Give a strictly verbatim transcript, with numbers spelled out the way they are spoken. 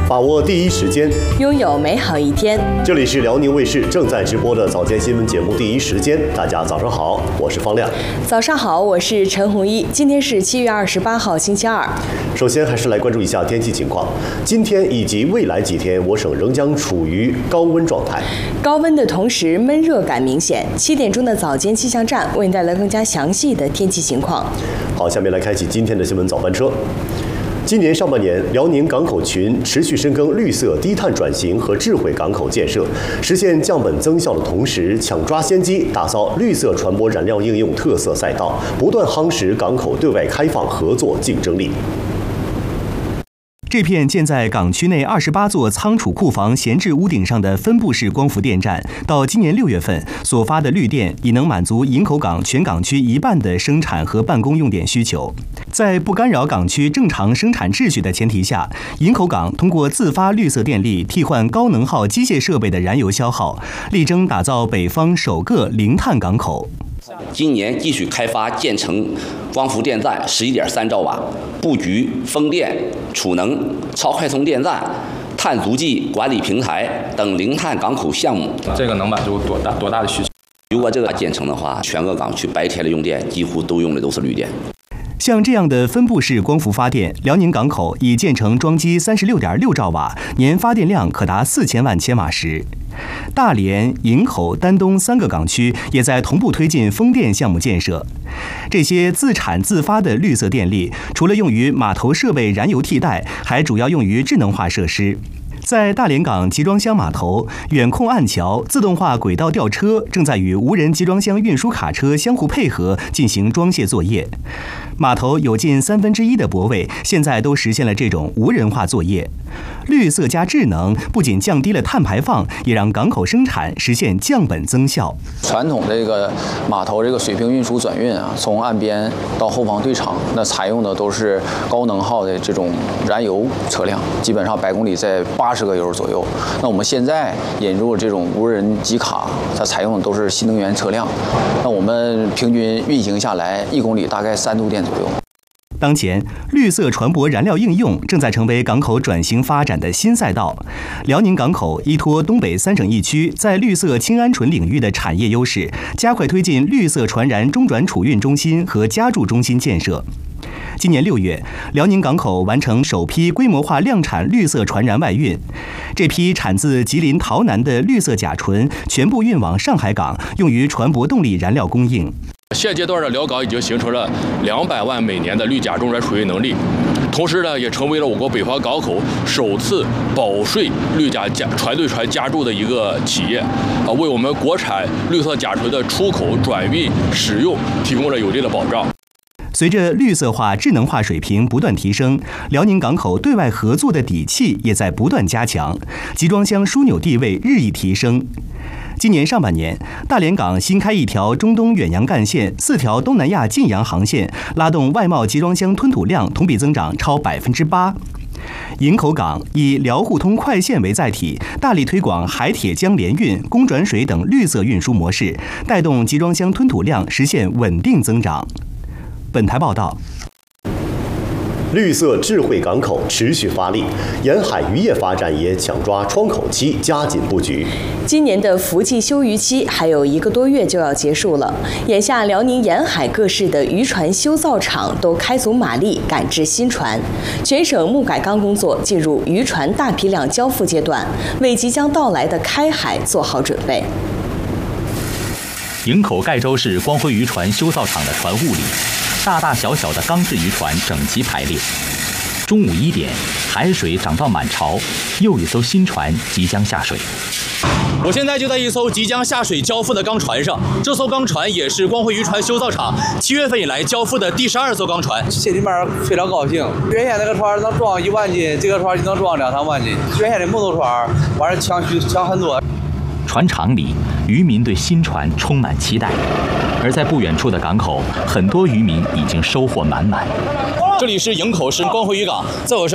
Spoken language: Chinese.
把握第一时间， 拥有美好一天。 这里是辽宁卫视正在直播的早间新闻节目《第一时间》，大家早上好，我是方亮。 早上好，我是陈红一。今天是七月二十八号，星期二。 首先还是来关注一下天气情况。今天以及未来几天，我省仍将处于高温状态。 高温的同时，闷热感明显。七点钟的早间气象站为您带来更加详细的天气情况。 好，下面来开启今天的新闻早班车。今年上半年，辽宁港口群持续深耕绿色低碳转型和智慧港口建设，实现降本增效的同时，抢抓先机，打造绿色船舶燃料应用特色赛道，不断夯实港口对外开放合作竞争力。 这片建在港区内二十八座仓储库房闲置屋顶上的分布式光伏电站，到今年六月份所发的绿电已能满足营口港全港区一半的生产和办公用电需求。在不干扰港区正常生产秩序的前提下，营口港通过自发绿色电力替换高能耗机械设备的燃油消耗，力争打造北方首个零碳港口。 今年继续开发建成光伏电站十一点三兆瓦，布局风电、储能、超快充电站、碳足迹管理平台等零碳港口项目。 这个能满足多大多大的需求？ 如果这个建成的话，全个港区白天的用电几乎都用的都是绿电。 像这样的分布式光伏发电，辽宁港口已建成装机三十六点六兆瓦，年发电量可达四千万千瓦时。大连、营口、丹东三个港区也在同步推进风电项目建设。这些自产自发的绿色电力，除了用于码头设备燃油替代，还主要用于智能化设施。在大连港集装箱码头，远控岸桥、自动化轨道吊车正在与无人集装箱运输卡车相互配合进行装卸作业。码头有近三分之一的泊位现在都实现了这种无人化作业。绿色加智能不仅降低了碳排放，也让港口生产实现降本增效。 传统这个码头这个水平运输转运啊，从岸边到后方对场，那采用的都是高能耗的这种燃油车辆，基本上百公里在八十个油左右。那我们现在引入这种无人机卡，它采用的都是新能源车辆。那我们平均运行下来，一公里大概三度电左右。 当前，绿色船舶燃料应用正在成为港口转型发展的新赛道。辽宁港口依托东北三省一区在绿色氢鹌鹑领域的产业优势，加快推进绿色船燃中转储运中心和加注中心建设。今年六月，辽宁港口完成首批规模化量产绿色船燃外运。这批产自吉林洮南的绿色甲醇全部运往上海港，用于船舶动力燃料供应。 现阶段的辽港已经形成了两百万每年的绿甲中转储运能力，同时呢，也成为了我国北方港口首次保税绿甲加船对船加注的一个企业，啊，为我们国产绿色甲醇的出口、转运、使用提供了有力的保障。 随着绿色化、智能化水平不断提升，辽宁港口对外合作的底气也在不断加强，集装箱枢纽地位日益提升。今年上半年，大连港新开一条中东远洋干线，四条东南亚近洋航线，拉动外贸集装箱吞吐量同比增长超百分之八。营口港以辽沪通快线为载体，大力推广海铁江联运、公转水等绿色运输模式，带动集装箱吞吐量实现稳定增长。本台报道。 绿色智慧港口持续发力，沿海渔业发展也抢抓窗口期，加紧布局。 今年的伏季休渔期还有一个多月就要结束了，眼下辽宁沿海各市的渔船修造厂都开足马力赶制新船，全省木改钢工作进入渔船大批量交付阶段，为即将到来的开海做好准备。 营口盖州市光辉渔船修造厂的船坞里，大大小小的钢制渔船整齐排列。中午一点，海水涨到满潮，又一艘新船即将下水。 我现在就在一艘即将下水交付的钢船上，这艘钢船也是光辉渔船修造厂七月份以来交付的第十二艘钢船， 心里面非常高兴。原先那个船能装一万斤，这个船就能装两三万斤。原先的木头船完了强需强很多。 船厂里，渔民对新船充满期待，而在不远处的港口，很多渔民已经收获满满。 这里是营口市光辉渔港，在我身